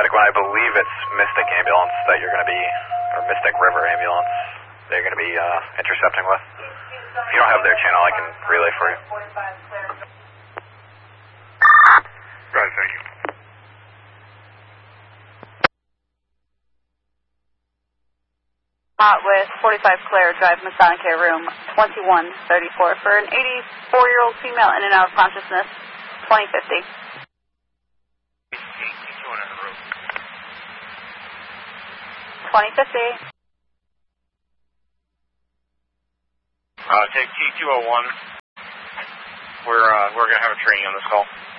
One, I believe it's Mystic Ambulance that you're going to be, or Mystic River Ambulance that you're going to be intercepting with. If you don't have their channel, I can relay for you. Right, thank you. With 45 Claire Drive, Masonic Air Room 2134 for an 84-year-old female in and out of consciousness, 2050. 2050. Take T201. We're going to have a training on this call.